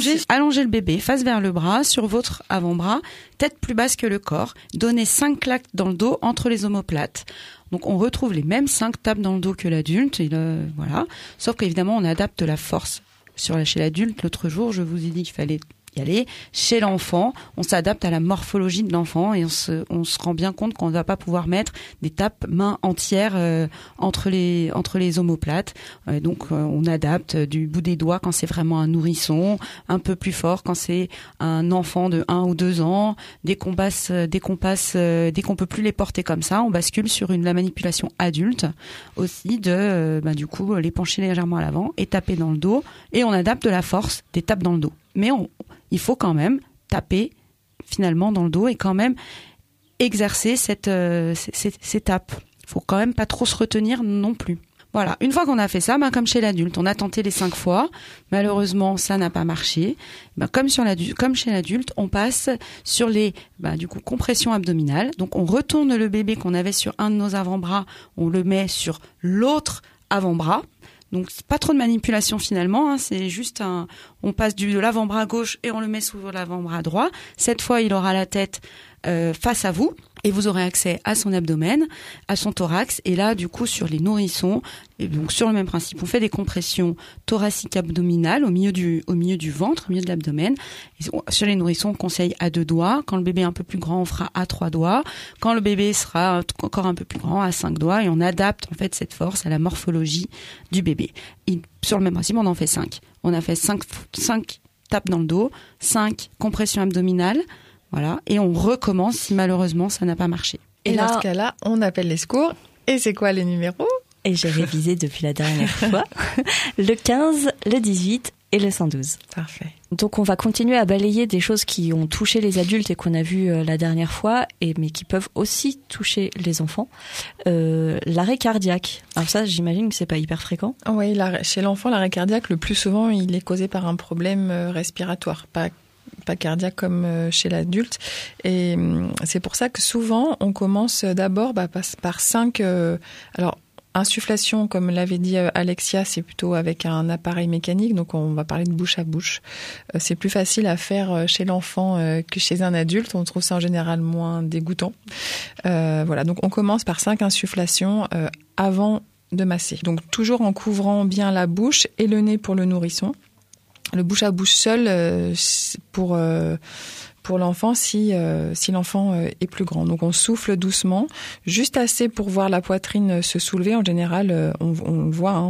allongez le bébé face vers le bras, sur votre avant-bras, tête plus basse que le corps. Donnez 5 claques dans le dos entre les omoplates. Donc on retrouve les mêmes 5 tapes dans le dos que l'adulte, voilà. Sauf qu'évidemment on adapte la force. Chez l'adulte, l'autre jour, je vous ai dit qu'il fallait y aller. Chez l'enfant, on s'adapte à la morphologie de l'enfant et on se rend bien compte qu'on ne va pas pouvoir mettre des tapes mains entières entre les omoplates. Donc on adapte du bout des doigts quand c'est vraiment un nourrisson, un peu plus fort quand c'est un enfant de 1 ou 2 ans. Dès qu'on peut plus les porter comme ça, on bascule sur la manipulation adulte aussi du coup les pencher légèrement à l'avant et taper dans le dos, et on adapte la force des tapes dans le dos. Mais il faut quand même taper finalement dans le dos et quand même exercer ces tapes. Il faut quand même pas trop se retenir non plus. Voilà, une fois qu'on a fait ça, comme chez l'adulte, on a tenté les 5 fois. Malheureusement, ça n'a pas marché. Comme chez l'adulte, on passe sur les compressions abdominales. Donc on retourne le bébé qu'on avait sur un de nos avant-bras, on le met sur l'autre avant-bras. Donc c'est pas trop de manipulation finalement, c'est juste on passe de l'avant-bras gauche et on le met sous l'avant-bras droit. Cette fois, il aura la tête face à vous et vous aurez accès à son abdomen, à son thorax. Et là, du coup, sur les nourrissons, et donc sur le même principe, on fait des compressions thoraciques abdominales au milieu du ventre, au milieu de l'abdomen. Sur les nourrissons, on conseille à 2 doigts. Quand le bébé est un peu plus grand, on fera à 3 doigts. Quand le bébé sera encore un peu plus grand, à 5 doigts. Et on adapte en fait cette force à la morphologie du bébé. Et sur le même principe, on en fait 5. On a fait 5 tapes dans le dos, 5 compressions abdominales. Voilà, et on recommence si malheureusement ça n'a pas marché. Et dans ce cas-là, on appelle les secours. Et c'est quoi les numéros ? Et j'ai révisé depuis la dernière fois. Le 15, le 18 et le 112. Parfait. Donc on va continuer à balayer des choses qui ont touché les adultes et qu'on a vu la dernière fois, mais qui peuvent aussi toucher les enfants. L'arrêt cardiaque. Alors ça, j'imagine que c'est pas hyper fréquent. Oui, chez l'enfant, l'arrêt cardiaque, le plus souvent, il est causé par un problème respiratoire, pas cardiaque comme chez l'adulte. Et c'est pour ça que souvent, on commence d'abord par 5... insufflation, comme l'avait dit Alexia, c'est plutôt avec un appareil mécanique, donc on va parler de bouche à bouche. C'est plus facile à faire chez l'enfant que chez un adulte. On trouve ça en général moins dégoûtant. Voilà, donc on commence par 5 insufflations avant de masser. Donc toujours en couvrant bien la bouche et le nez pour le nourrisson. Le bouche à bouche seul pour l'enfant si l'enfant est plus grand. Donc on souffle doucement, juste assez pour voir la poitrine se soulever. En général, on le voit.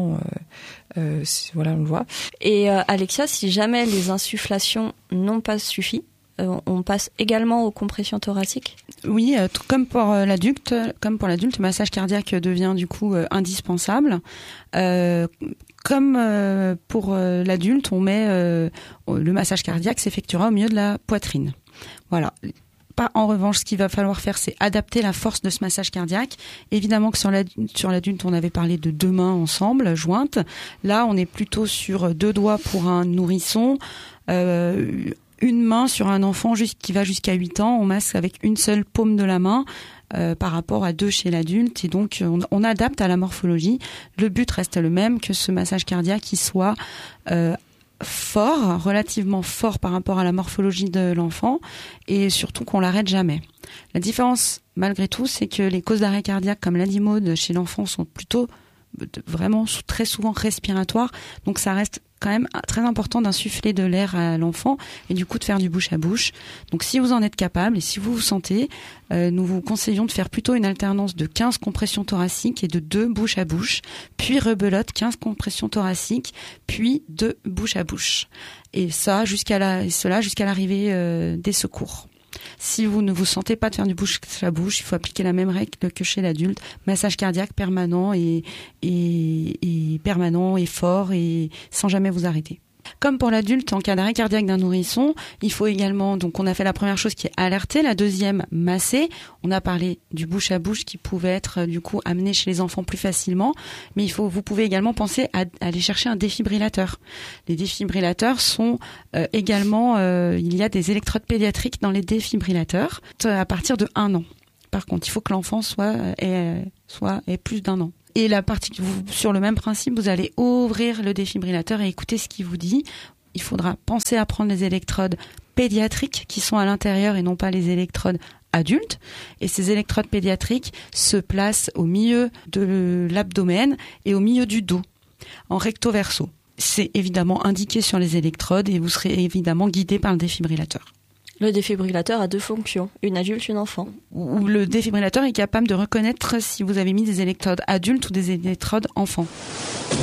Voilà, on le voit. Et Alexia, si jamais les insufflations n'ont pas suffi, on passe également aux compressions thoraciques ? Oui, comme pour l'adulte, le massage cardiaque devient du coup indispensable. Comme pour l'adulte, on met le massage cardiaque s'effectuera au milieu de la poitrine. Voilà. En revanche, ce qu'il va falloir faire, c'est adapter la force de ce massage cardiaque. Évidemment que sur l'adulte, on avait parlé de 2 mains ensemble, jointes. Là, on est plutôt sur 2 doigts pour un nourrisson, une main sur un enfant qui va jusqu'à 8 ans. On masse avec une seule paume de la main. Par rapport à 2 chez l'adulte, et donc on adapte à la morphologie. Le but reste le même, que ce massage cardiaque qui soit relativement fort par rapport à la morphologie de l'enfant, et surtout qu'on l'arrête jamais. La différence malgré tout, c'est que les causes d'arrêt cardiaque, comme l'a dit Maud, chez l'enfant sont plutôt vraiment très souvent respiratoires, donc ça reste quand même très important d'insuffler de l'air à l'enfant et du coup de faire du bouche à bouche. Donc si vous en êtes capable et si vous vous sentez, nous vous conseillons de faire plutôt une alternance de 15 compressions thoraciques et de 2 bouche à bouche, puis rebelote 15 compressions thoraciques, puis 2 bouche à bouche. Et cela jusqu'à l'arrivée des secours. Si vous ne vous sentez pas de faire du bouche à bouche, il faut appliquer la même règle que chez l'adulte. Massage cardiaque permanent et permanent et fort et sans jamais vous arrêter. Comme pour l'adulte, en cas d'arrêt cardiaque d'un nourrisson, il faut également, donc on a fait la première chose qui est alerter, la deuxième masser. On a parlé du bouche à bouche qui pouvait être du coup amené chez les enfants plus facilement, mais vous pouvez également penser à aller chercher un défibrillateur. Les défibrillateurs sont également, il y a des électrodes pédiatriques dans les défibrillateurs à partir de 1 an. Par contre, il faut que l'enfant ait plus d'1 an. Et sur le même principe, vous allez ouvrir le défibrillateur et écouter ce qu'il vous dit. il faudra penser à prendre les électrodes pédiatriques qui sont à l'intérieur et non pas les électrodes adultes. Et ces électrodes pédiatriques se placent au milieu de l'abdomen et au milieu du dos, en recto verso. C'est évidemment indiqué sur les électrodes et vous serez évidemment guidé par le défibrillateur. Le défibrillateur a 2 fonctions, une adulte, une enfant. Ou le défibrillateur est capable de reconnaître si vous avez mis des électrodes adultes ou des électrodes enfants.